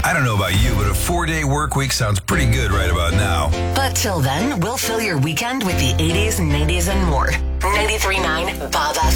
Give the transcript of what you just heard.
I don't know about you, but a 4-day work week sounds pretty good right about now. But till then, we'll fill your weekend with the 80s, 90s, and more. 93.9 Bob FM.